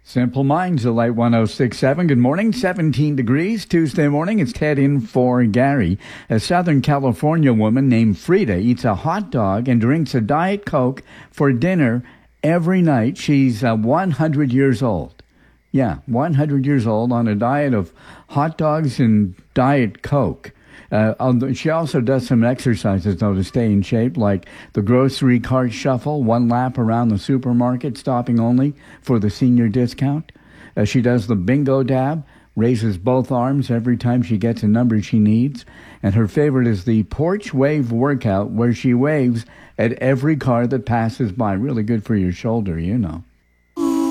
Simple Minds, the Light 1067. Good morning, 17 degrees. Tuesday morning, it's Ted in for Gary. A Southern California woman named Frida eats a hot dog and drinks a Diet Coke for dinner every night. She's 100 years old. Yeah, 100 years old on a diet of hot dogs and Diet Coke. She also does some exercises, though, to stay in shape, like the grocery cart shuffle, one lap around the supermarket, stopping only for the senior discount. She does the bingo dab, raises both arms every time she gets a number she needs. And her favorite is the porch wave workout, where she waves at every car that passes by. Really good for your shoulder, you know.